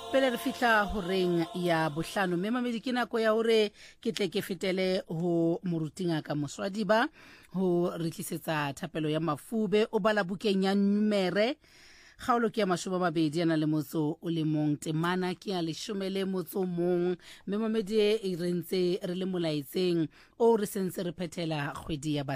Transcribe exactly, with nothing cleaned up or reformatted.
pele re fitla horeng ya bohlano mme mamedi ke nako ya hore ke tle ke fetele ho morutinga ka Moswadiba ho re tlisetsa thapelo ya mafube o bala bukeng ya numere kgaolo ke ya mashome mabedi ana le motso o le mong temana ke ya leshome le motso mong mme mamedi e rentse re le molaetseng o re sentse re phethela kgwedi ya